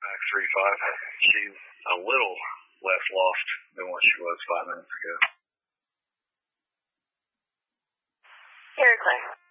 back 3-5. She's a little less lost than what she was 5 minutes ago. Very clear.